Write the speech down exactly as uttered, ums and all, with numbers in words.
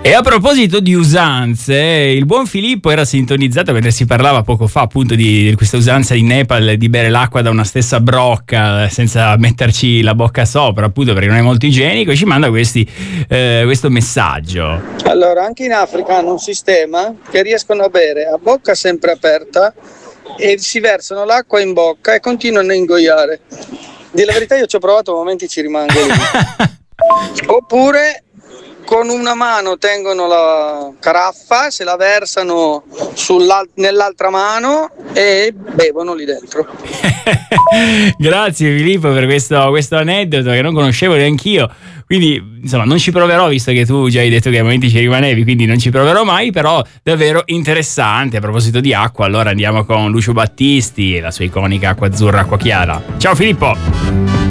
E a proposito di usanze, il buon Filippo era sintonizzato mentre si parlava poco fa appunto di, di questa usanza in Nepal di bere l'acqua da una stessa brocca senza metterci la bocca sopra, appunto perché non è molto igienico, e ci manda questi, eh, questo messaggio. Allora, anche in Africa hanno un sistema che riescono a bere a bocca sempre aperta e si versano l'acqua in bocca e continuano a ingoiare. Di la verità, io ci ho provato, a momenti ci rimango lì. Oppure con una mano tengono la caraffa, se la versano nell'altra mano e bevono lì dentro. Grazie Filippo per questo, questo aneddoto che non conoscevo neanch'io. Quindi, insomma, non ci proverò, visto che tu già hai detto che a momenti ci rimanevi, quindi non ci proverò mai, però davvero interessante. A proposito di acqua, allora andiamo con Lucio Battisti e la sua iconica acqua azzurra, acqua chiara. Ciao Filippo!